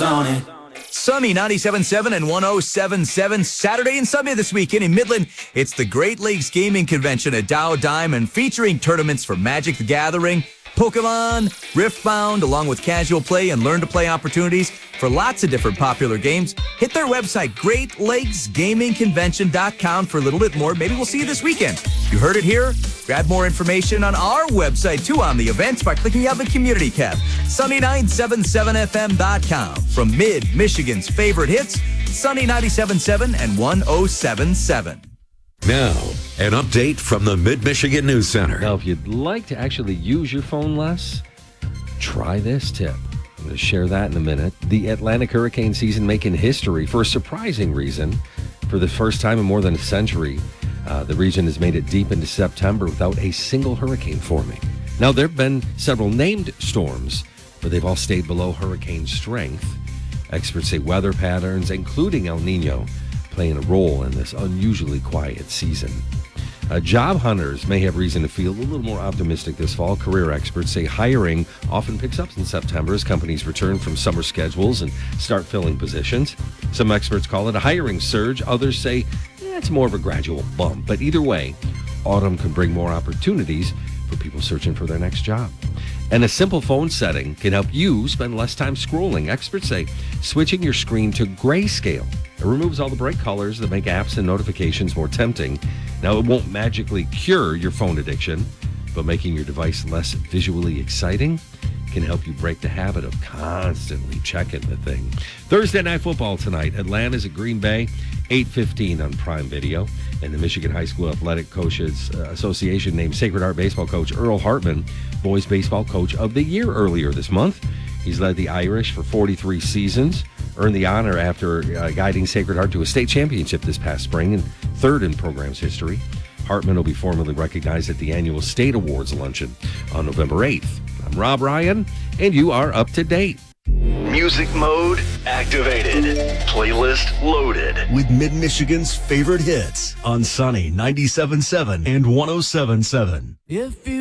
on it. Sunny 97.7 and 107.7 Saturday and Sunday this weekend in Midland. It's the Great Lakes Gaming Convention at Dow Diamond, featuring tournaments for Magic the Gathering, Pokemon, Riftbound, along with casual play and learn-to-play opportunities for lots of different popular games. Hit their website, GreatLakesGamingConvention.com, for a little bit more. Maybe we'll see you this weekend. You heard it here. Grab more information on our website, too, on the events by clicking on the community tab, Sunny977FM.com. From Mid-Michigan's favorite hits, Sunny 97.7 and 107.7. Now, an update from the Mid-Michigan News Center. Now, if you'd like to actually use your phone less, try this tip. I'm going to share that in a minute. The Atlantic hurricane season making history for a surprising reason. For the first time in more than a century, the region has made it deep into September without a single hurricane forming. Now, there have been several named storms, but they've all stayed below hurricane strength. Experts say weather patterns, including El Nino, playing a role in this unusually quiet season. Job hunters may have reason to feel a little more optimistic this fall. Career experts say hiring often picks up in September as companies return from summer schedules and start filling positions. Some experts call it a hiring surge. Others say it's more of a gradual bump. But either way, autumn can bring more opportunities for people searching for their next job. And a simple phone setting can help you spend less time scrolling. Experts say switching your screen to grayscale. It removes all the bright colors that make apps and notifications more tempting. Now, it won't magically cure your phone addiction, but making your device less visually exciting can help you break the habit of constantly checking the thing. Thursday Night Football tonight. Atlanta's at Green Bay, 8:15 on Prime Video. And the Michigan High School Athletic Coaches Association named Sacred Heart baseball coach Earl Hartman Boys Baseball Coach of the Year earlier this month. He's led the Irish for 43 seasons, earned the honor after guiding Sacred Heart to a state championship this past spring and third in program's history. Hartman will be formally recognized at the annual State Awards luncheon on November 8th. I'm Rob Ryan, and you are up to date. Music mode activated. Playlist loaded. With Mid-Michigan's favorite hits on Sunny 97.7 and 107.7. If you